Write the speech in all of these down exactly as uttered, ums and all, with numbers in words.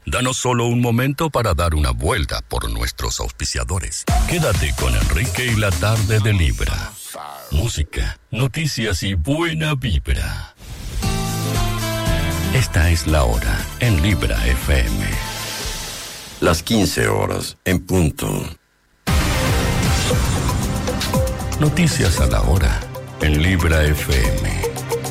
Danos solo un momento para dar una vuelta por nuestros auspiciadores. Quédate con Enrique y la tarde de Libra. Música, noticias y buena vibra. Esta es la hora en Libra F M. Las quince horas en punto. Noticias a la hora en Libra F M.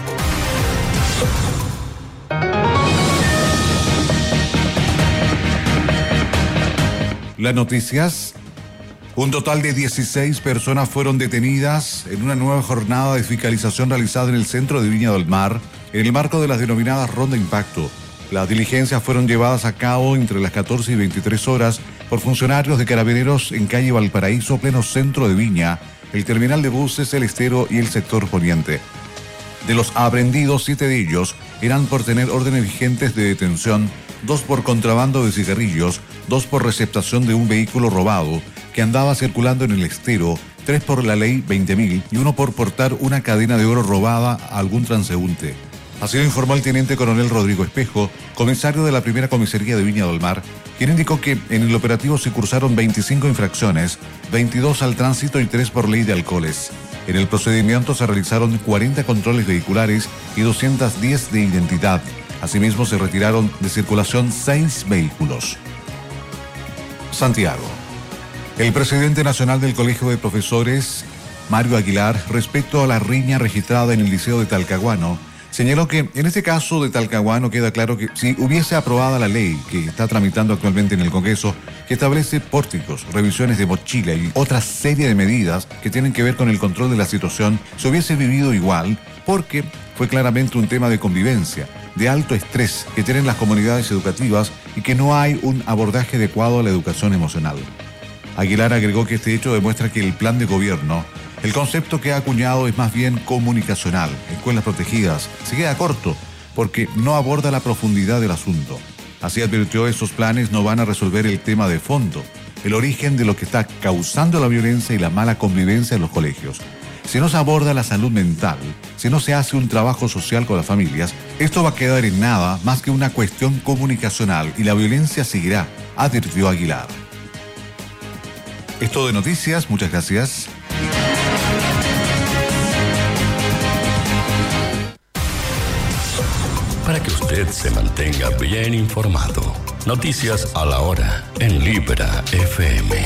Las noticias. Un total de dieciséis personas fueron detenidas en una nueva jornada de fiscalización realizada en el centro de Viña del Mar, en el marco de las denominadas Ronda Impacto. Las diligencias fueron llevadas a cabo entre las catorce y veintitrés horas por funcionarios de Carabineros en calle Valparaíso, pleno centro de Viña, el terminal de buses, el Estero y el sector poniente. De los aprehendidos, siete de ellos eran por tener órdenes vigentes de detención, dos por contrabando de cigarrillos, dos por receptación de un vehículo robado que andaba circulando en el Estero, tres por la ley veinte mil y uno por portar una cadena de oro robada a algún transeúnte. Así lo informó el teniente coronel Rodrigo Espejo, comisario de la primera comisaría de Viña del Mar, quien indicó que en el operativo se cursaron veinticinco infracciones, veintidós al tránsito y tres por ley de alcoholes. En el procedimiento se realizaron cuarenta controles vehiculares y doscientos diez de identidad. Asimismo, se retiraron de circulación seis vehículos. Santiago. El presidente nacional del Colegio de Profesores, Mario Aguilar, respecto a la riña registrada en el Liceo de Talcahuano, señaló que en este caso de Talcahuano queda claro que si hubiese aprobada la ley que está tramitando actualmente en el Congreso, que establece pórticos, revisiones de mochila y otra serie de medidas que tienen que ver con el control de la situación, se hubiese vivido igual, porque fue claramente un tema de convivencia, de alto estrés que tienen las comunidades educativas y que no hay un abordaje adecuado a la educación emocional. Aguilar agregó que este hecho demuestra que el plan de gobierno, el concepto que ha acuñado es más bien comunicacional, escuelas protegidas, se queda corto porque no aborda la profundidad del asunto. Así advirtió, esos planes no van a resolver el tema de fondo, el origen de lo que está causando la violencia y la mala convivencia en los colegios. Si no se aborda la salud mental, si no se hace un trabajo social con las familias, esto va a quedar en nada más que una cuestión comunicacional y la violencia seguirá, advirtió Aguilar. Esto de noticias, muchas gracias. Para que usted se mantenga bien informado, noticias a la hora en Libra F M.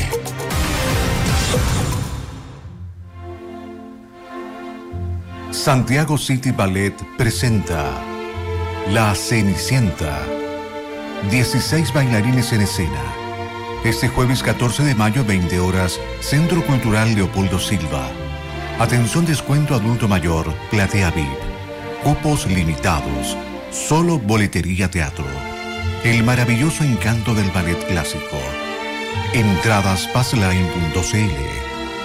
Santiago City Ballet presenta La Cenicienta. dieciséis bailarines en escena. Este jueves catorce de mayo, veinte horas, Centro Cultural Leopoldo Silva. Atención, descuento adulto mayor, platea V I P. Cupos limitados. Solo boletería teatro. El maravilloso encanto del ballet clásico. Entradas passline punto c l.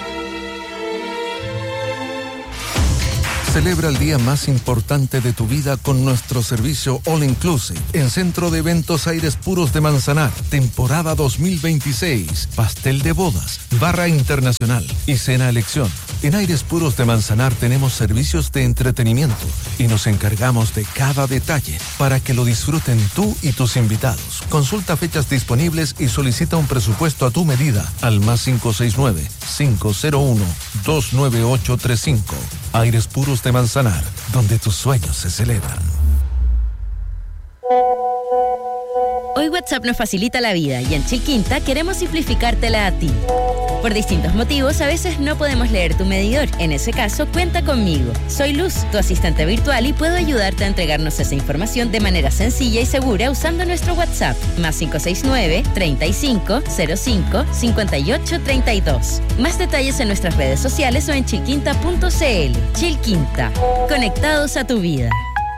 Celebra el día más importante de tu vida con nuestro servicio All Inclusive en Centro de Eventos Aires Puros de Manzanar, temporada dos mil veintiséis, pastel de bodas, barra internacional y cena elección. En Aires Puros de Manzanar tenemos servicios de entretenimiento y nos encargamos de cada detalle para que lo disfruten tú y tus invitados. Consulta fechas disponibles y solicita un presupuesto a tu medida al más cinco seis nueve, cinco cero uno, dos nueve ocho tres cinco. Aires Puros de Manzanar, donde tus sueños se celebran. Hoy WhatsApp nos facilita la vida y en Chilquinta queremos simplificártela a ti. Por distintos motivos, a veces no podemos leer tu medidor. En ese caso, cuenta conmigo. Soy Luz, tu asistente virtual, y puedo ayudarte a entregarnos esa información de manera sencilla y segura usando nuestro WhatsApp. Más cinco seis nueve, treinta y cinco, cero cinco, cincuenta y ocho, treinta y dos. Más detalles en nuestras redes sociales o en chilquinta punto c l. Chilquinta. Conectados a tu vida.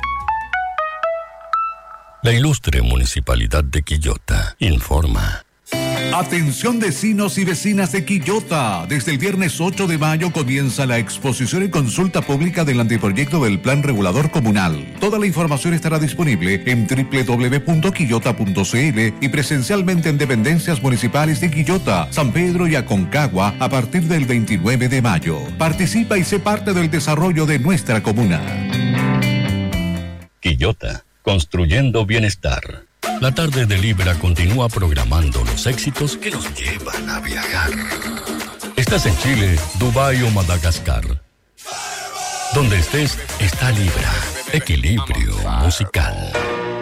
La ilustre Municipalidad de Quillota informa. Atención, vecinos y vecinas de Quillota. Desde el viernes ocho de mayo comienza la exposición y consulta pública del anteproyecto del Plan Regulador Comunal. Toda la información estará disponible en doble u doble u doble u punto quillota punto c l y presencialmente en dependencias municipales de Quillota, San Pedro y Aconcagua a partir del veintinueve de mayo. Participa y sé parte del desarrollo de nuestra comuna. Quillota, construyendo bienestar. La tarde de Libra continúa programando los éxitos que nos llevan a viajar. Estás en Chile, Dubái o Madagascar. Donde estés, está Libra. Equilibrio musical.